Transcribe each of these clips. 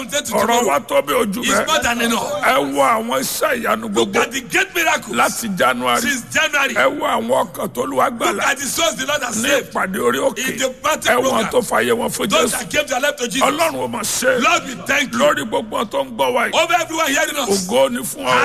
ọ̀rọ̀ wa tó bí ojú It's more than enough. ẹ wo àwọn iṣẹ́ ìyanu Look gbogbo at the great miracles láti January since January. ẹ wo àwọn ọkàn tó lu Look agbára at the souls the Lord has ní saved. ìpàdé orí òkè In the battle ẹ wọn program. tó fàyè wọn fún Those Jésù that gave their life to Jesus. Ọlọ́run ò mà ṣe Lord, we thank you. lórí gbogbo wọn tó ń gbọ́ wa yìí Over everyone hearing us. ògo ni fún ọ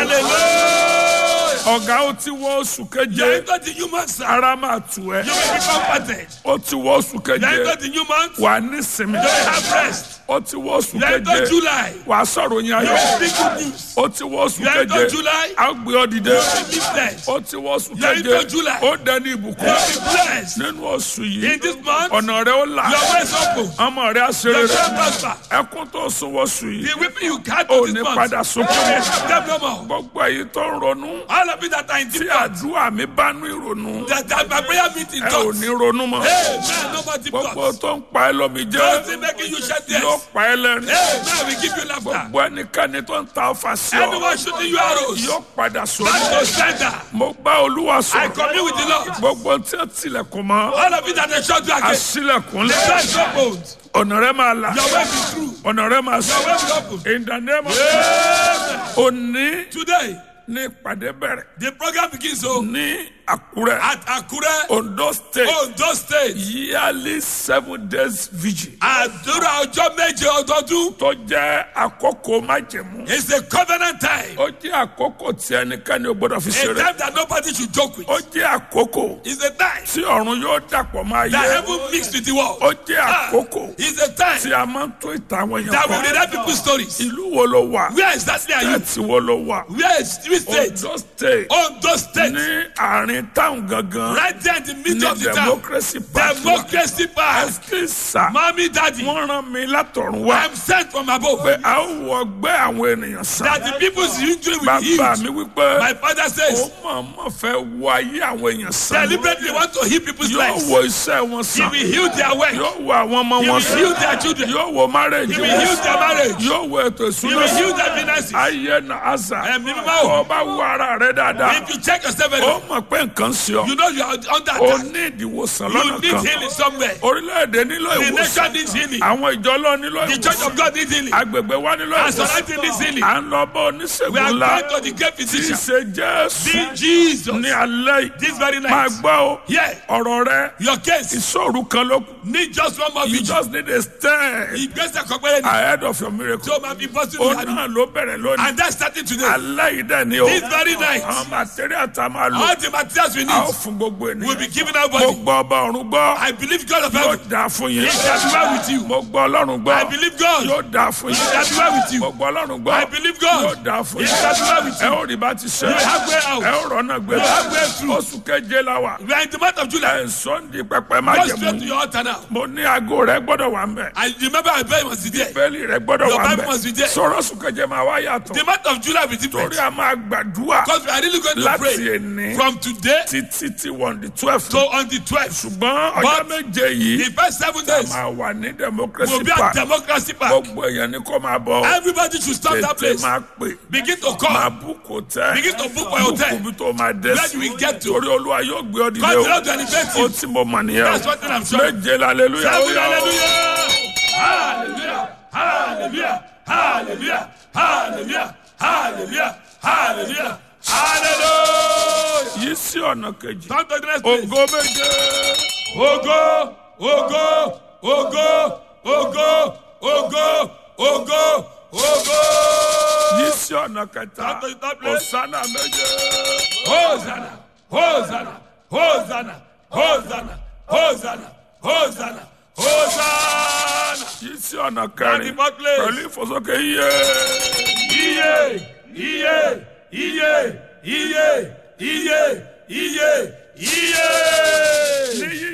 Hallelujah. ọ̀gá ó ti wọ oṣù You are keje into the new month, sir. ara máa tù ẹ́ You will be comforted. ó ti wọ oṣù You are keje into the new month. wà ní sinmi You will have rest. ó ti wọ oṣù You are into keje July. wà á sọ̀rọ̀ yín You ayọ̀ will speak good news. ó ti wọ oṣù You are into keje July. á gbé ọ dìde You will be lifted. ó ti wọ oṣù You are keje into July. ó dẹni You ìbùkún will be blessed. nínú oṣù yìí In this month, ọ̀nà rẹ ó là your way is open. ọmọ rẹ á ṣe Your rere shall prosper. ẹkún tó sun oṣù yìí The weeping you had ò to ní this month. padà sunkún Them no more. gbogbo èyí tó ń ronú All of you that are in tí deep thoughts, àdúrà mi bá ní ìrònú that my prayer meeting ẹ ò thoughts. ní ronú mọ́ Hey, man, no more deep gbogbo thoughts. tó ń pa ẹ́ lómi jẹ́ Those things making you shed yóò tears. pa ẹ́ lẹ́rìn Hey, man, we give you laughter. gbogbo ẹnikẹ́ni tó ń ta ọfà sí ọ Anyone shooting you arrows, yóò padà sórí back to sender. mo bá Olúwa I sọ̀rọ̀ commune with the Lord. gbogbo tí ó tilẹ̀kùn mọ́ All of you that are shut you again, àṣìlẹ̀kùn the lẹ̀ door is opened. ọ̀nà rẹ máa là Your way be true. ọ̀nà rẹ máa Your sọ way be open. in the name of Amen. òní Today, ní ìpàdé bẹ̀rẹ̀ the program begins ní Àkúrẹ́ at Akure, Ondo State Ondo State. yearly 7 days vigil Àdúrà ọjọ́ méje ọdọọdún. tó jẹ́ àkókò májẹ̀mú It's a covenant time. ó jẹ́ àkókò tí ẹnikẹ́ni ò gbọ́dọ̀ fi A ṣeré time that nobody should joke with. ó jẹ́ àkókò It's a time tí ọ̀run yóò dàpọ̀ máa that yẹ heaven mixed with the world. ó jẹ́ àkókò It's a time tí a máa ń tó ìtàn àwọn èèyàn that will kan read people's stories. ìlú wo ló wà Where exactly are you? ẹtì wo ló wà Where is which state? Ondo State Ondo State. ní àárín táwọn gangan Right there in the ní middle of the town. Democracy Park Democracy Park. ẹsikísà Mommy, daddy, wọ́n rán mi látọ̀run wá I'm sent from above. pé a ó wọ ọgbẹ́ àwọn ènìyàn sàn That the people's injury will be bàbá healed. mi wípé My father ó says, mọ̀ọ́mọ̀ fẹ́ wọ ayé àwọn èèyàn sàn deliberately want to heal people's yóò lives. wo iṣẹ́ wọn He sàn will heal their work. yóò wo àwọn ọmọ He wọn will sàn heal their children. yóò wo marriage He will wọn heal sàn their marriage. yóò wo ètò He ìṣúná will heal sàn their finances. ayé na àṣà Ẹ̀mí mímọ́ o. kó o bá wo ara rẹ dáadáa If you check yourself, very ó well, mọ̀ pé nǹkan sí ọ you know you are under ó attack. ní ìdíwòsàn You lọ́nà need kan healing somewhere. orílẹ̀-èdè nílò The ìwòsàn nation needs healing. àwọn ìjọ lọ nílò The church ìwòsàn of God needs healing. agbègbè wa nílò Our ìwòsàn society needs healing. à ń lọ bá We oníṣègùn are ńlá going to the great tí í physician. ṣe Jésù See Jesus. ní alẹ́ yìí This very máa night. gbọ́ o Yeah. ọ̀rọ̀ rẹ Your case ìṣòro kan ló kù need just one more you vigil. just need a step Ìgbésẹ̀ kan péré ni. ahead of your miracle Tí o máa fi bọ́ sínú ó ìyanu. náà ló bẹ̀rẹ̀ lónìí And that's starting today. alẹ́ yìí dẹ̀ ni o This very night. àwọn material tá a máa lò All the materials we a ó need fún gbogbo will be ènìyàn given our mo body. gbọ́ ọba ọ̀run gbọ́ I believe God of yóò heaven. dáa fún yín It shall be well with you. mo gbọ́ ọlọ́run gbọ́ I believe God. yóò dáa fún It yín shall be well with you. mo gbọ́ ọlọ́run gbọ́ I believe God. yóò dáa fún It yín shall be well with ẹ you. ó rí bá ti ṣe You have way out. ẹ ó rọ́nà gbé You have way through. oṣù keje la wà We are in the month of July. ẹ̀ ń sọ́ndì pẹpẹ má Go jẹ straight to mú your altar now. mo ní aago rẹ gbọ́dọ̀ wà ń bẹ̀ I remember I beg must be there. bẹ́ẹ̀lì rẹ gbọ́dọ̀ Your wà ń Bible must be bẹ̀ there. sọ̀rọ̀ oṣù keje máa wá yàtọ̀ The month of July will be different. torí a máa gbàdúrà Because we are really going to láti pray èní from today títí tí wọ́n di 12 to on the 12th. ṣùgbọ́n ọjọ́ But méje yìí the first 7 days máa wà ní will Democracy be at Park Democracy Park. gbogbo èèyàn ni kò máa bọ̀ Everybody should stop that tètè place. máa pè Begin to máa call. búkò tẹ́ Begin to book my hotel. búkò bí tó máa dé Where sí you will get to. torí Olúwa yóò gbé ọ dìde God o will not elevate ó you. tí mo mọ̀ nìyẹn That's o one thing I'm sure. méje hallelujah ó Seven, yá o. hallelujah. Hallelujah. Hallelujah. Hallelujah. Hallelujah. Hallelujah. Hallelujah. Hallelujah. yí sí ọ̀nà kejì Come to the next place. ògo méje Ògo, ògo, ògo, ògo, ògo, ògo, ògo. yí sí ọ̀nà kẹta Come to the third place. Hosanna méje Hosanna, Hosanna, Hosanna, Hosanna, Hosanna, Hosanna, Hosanna. yí sí ọ̀nà At the kẹrin fourth place. pẹ̀lú ìfòsókè yíyé Iye, iye, iye, iye, iye, iye, iye. ní